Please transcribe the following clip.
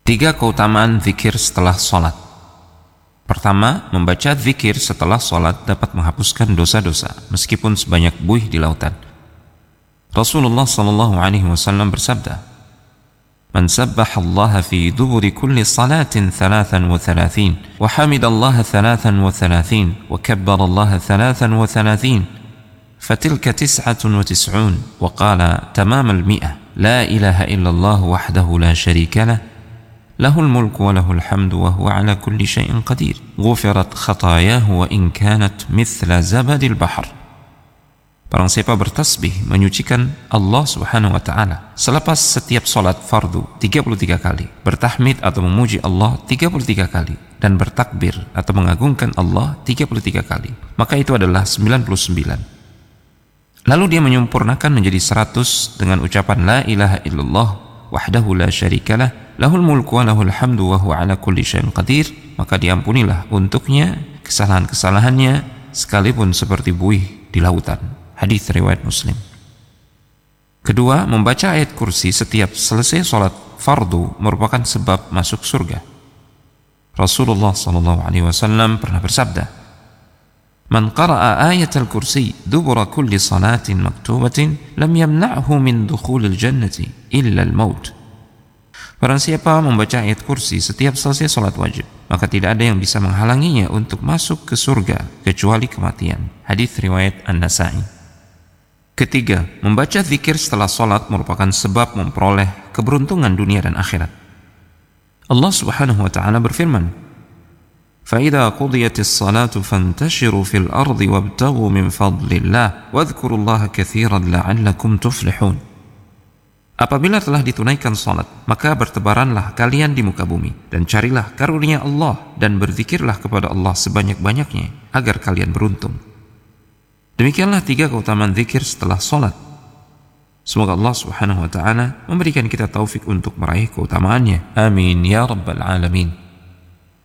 3 keutamaan zikir setelah sholat. Pertama, membaca zikir setelah sholat dapat menghapuskan dosa-dosa meskipun sebanyak buih di lautan. Rasulullah SAW bersabda, "Man sabbaha Allah fi duburi kulli salatin 33 wa hamidallaha 33 wa kabbara Allah 33 fatilka 99 wa qala tamamal 100 la ilaha illallah wahdahu la syarika lah lahul mulku wa lahul hamdu wa huwa ala kulli syai'in qadir ghufirat khatayahu wa in kanat mithla zabadil bahr." Barang siapa bertasbih menyucikan Allah Subhanahu wa taala selepas setiap salat fardu 33 kali, bertahmid atau memuji Allah 33 kali, dan bertakbir atau mengagungkan Allah 33 kali, maka itu adalah 99. Lalu dia menyempurnakan menjadi 100 dengan ucapan la ilaha illallah wahdahu la syarikalah lahul mulku wa lahul hamdu wa huwa ala kulli syai'in qadir, maka diampunilah untuknya kesalahan-kesalahannya sekalipun seperti buih di lautan. Hadis riwayat Muslim. Kedua, membaca ayat kursi setiap selesai sholat fardu merupakan sebab masuk surga. Rasulullah SAW pernah bersabda, "Man qara'a ayatal kursi dubura kulli salatin maktubatin lam yamna'hu min dukhulil jannati illa al-maut." Barang siapa membaca ayat kursi setiap selesai sholat wajib, maka tidak ada yang bisa menghalanginya untuk masuk ke surga kecuali kematian. Hadis riwayat An-Nasa'i. Ketiga, membaca zikir setelah sholat merupakan sebab memperoleh keberuntungan dunia dan akhirat. Allah Subhanahu wa ta'ala berfirman, فَإِذَا قُضِيَتِ الصَّلَاةُ فَانْتَشِرُوا فِي الْأَرْضِ وَابْتَغُوا مِنْ فَضْلِ اللَّهِ وَاذْكُرُوا اللَّهَ كَثِيرًا لَعَلَّكُمْ تُفْلِحُونَ. Apabila telah ditunaikan salat, maka bertebaranlah kalian di muka bumi dan carilah karunia Allah dan berzikirlah kepada Allah sebanyak-banyaknya agar kalian beruntung. Demikianlah 3 keutamaan zikir setelah salat. Semoga Allah Subhanahu wa ta'ala memberikan kita taufik untuk meraih keutamaannya. Amin ya rabbal alamin.